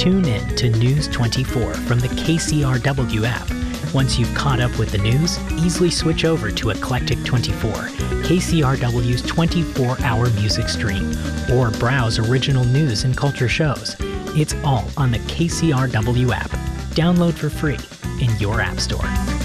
Tune in to News 24 from the KCRW app. Once you've caught up with the news, easily switch over to Eclectic 24, KCRW's 24-hour music stream, or browse original news and culture shows. It's all on the KCRW app. Download for free in your app store.